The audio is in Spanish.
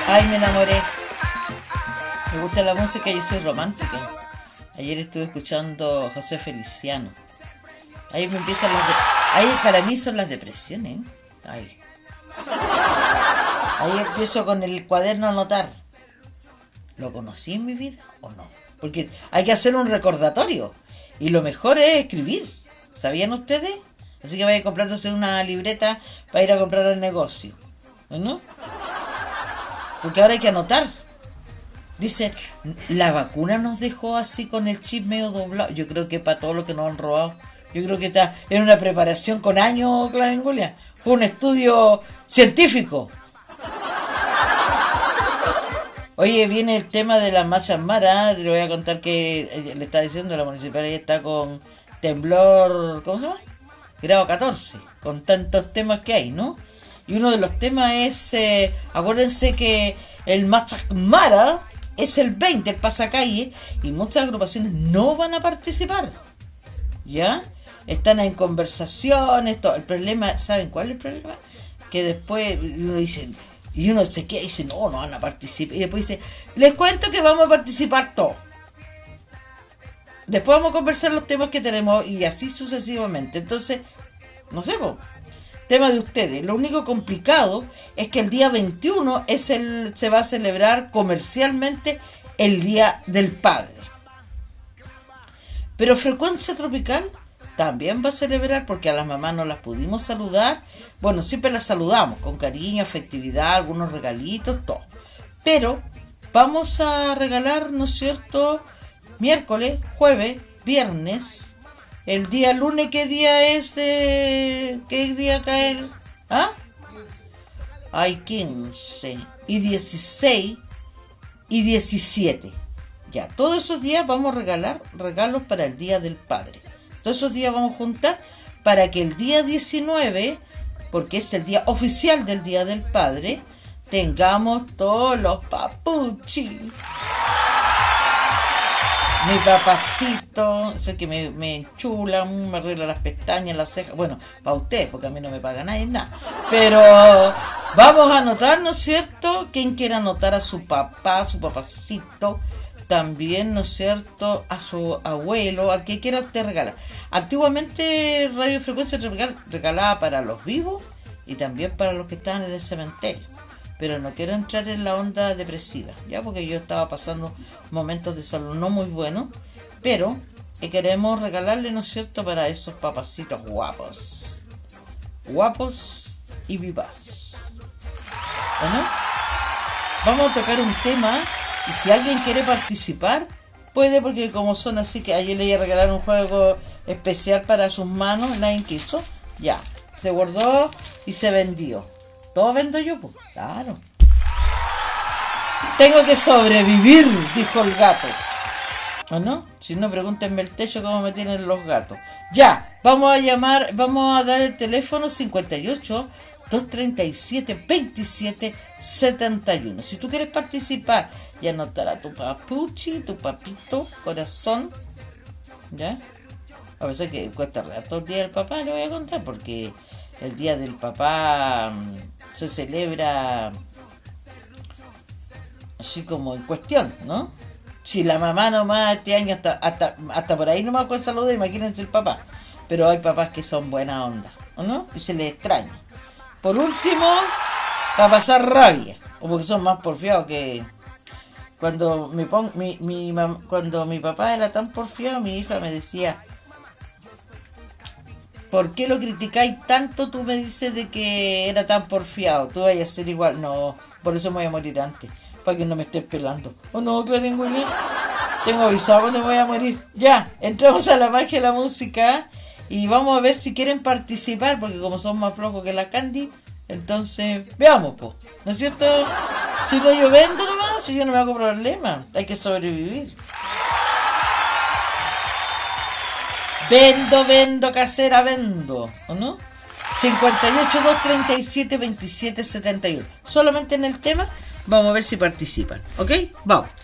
Ay, me enamoré. Me gusta la música, yo soy romántica. Ayer estuve escuchando José Feliciano. Ahí me empiezan ahí para mí son las depresiones. Ahí empiezo con el cuaderno a anotar. ¿Lo conocí en mi vida o no? Porque hay que hacer un recordatorio. Y lo mejor es escribir. ¿Sabían ustedes? Así que vayan comprándose una libreta para ir a comprar al negocio, ¿no? Porque ahora hay que anotar. Dice, la vacuna nos dejó así con el chip medio doblado. Yo creo que para todo lo que nos han robado. Yo creo que está en una preparación con años, Clarengulia. Fue un estudio científico. Oye, viene el tema de las marchas maras. Le voy a contar que le está diciendo la municipalidad está con temblor, ¿cómo se llama? Grado 14, con tantos temas que hay, ¿no? Y uno de los temas es, acuérdense que el Marchas Mara es el 20, el pasacalle, y muchas agrupaciones no van a participar, ¿ya? Están en conversaciones, todo. El problema, ¿saben cuál es el problema? Que después uno dice, y uno se queda y dice, no van a participar, y después dice, les cuento que vamos a participar todos. Después vamos a conversar los temas que tenemos y así sucesivamente. Entonces, no sé, tema de ustedes. Lo único complicado es que el día 21 se va a celebrar comercialmente el Día del Padre. Pero Frecuencia Tropical también va a celebrar porque a las mamás no las pudimos saludar. Bueno, siempre las saludamos con cariño, afectividad, algunos regalitos, todo. Pero vamos a regalar, ¿no es cierto?, miércoles, jueves, viernes, el día lunes, ¿qué día es? ¿Qué día cae? ¿Ah? Hay 15 y 16 y 17. Ya, todos esos días vamos a regalar regalos para el Día del Padre. Todos esos días vamos a juntar para que el día 19, porque es el día oficial del Día del Padre, tengamos todos los papuchis. Mi papacito, sé que me enchulan, me arregla las pestañas, las cejas. Bueno, para ustedes, porque a mí no me paga nadie nada. Pero vamos a anotar, ¿no es cierto? Quien quiera anotar a su papá, a su papacito, también, ¿no es cierto? A su abuelo, al que quiera usted regalar. Antiguamente Radio Frecuencia Tropical regalaba para los vivos y también para los que estaban en el cementerio. Pero no quiero entrar en la onda depresiva, ya, porque yo estaba pasando momentos de salud no muy buenos, pero queremos regalarle, ¿no es cierto?, para esos papacitos guapos y vivas. Bueno, vamos a tocar un tema y si alguien quiere participar puede, porque como son así, que ayer le iba a regalar un juego especial para sus manos, nadie quiso, ya, se guardó y se vendió. ¿Todo vendo yo? Pues claro. Tengo que sobrevivir, dijo el gato. ¿O no? Si no, pregúntenme el techo cómo me tienen los gatos. Ya, vamos a dar el teléfono 58 237 27 71. Si tú quieres participar y anotar a tu papuchi, tu papito, corazón, ¿ya? A veces que cuesta rato el día del papá, le voy a contar, porque el día del papá se celebra así como en cuestión, ¿no? Si la mamá nomás este año hasta por ahí nomás con saludo, imagínense el papá. Pero hay papás que son buena onda, ¿o no? Y se les extraña. Por último, para pasar rabia, o porque son más porfiados que... Cuando cuando mi papá era tan porfiado, mi hija me decía, ¿por qué lo criticáis tanto? Tú me dices de que era tan porfiado, tú vayas a ser igual. No, por eso me voy a morir antes, para que no me estés pelando. ¿O no, Clarengulia? Tengo avisado cuando me voy a morir. Ya, entramos a la magia de la música y vamos a ver si quieren participar, porque como son más flojos que la Candy, entonces veamos, pues, ¿no es cierto? Si no, yo vendo nomás, si yo no me hago problema, hay que sobrevivir. Vendo, casera, vendo, ¿o no? 58 237 27 71. Solamente en el tema, vamos a ver si participan, ¿ok? Vamos.